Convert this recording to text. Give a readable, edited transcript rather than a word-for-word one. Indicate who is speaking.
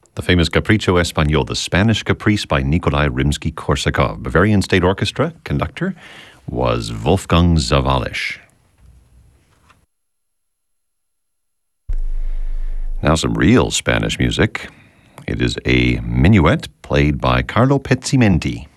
Speaker 1: The famous Capricho Español, the Spanish Caprice by Nikolai Rimsky-Korsakov. Bavarian State Orchestra conductor was Wolfgang Sawallisch. Now some real Spanish music. It is a minuet played by Carlo Pezzimenti.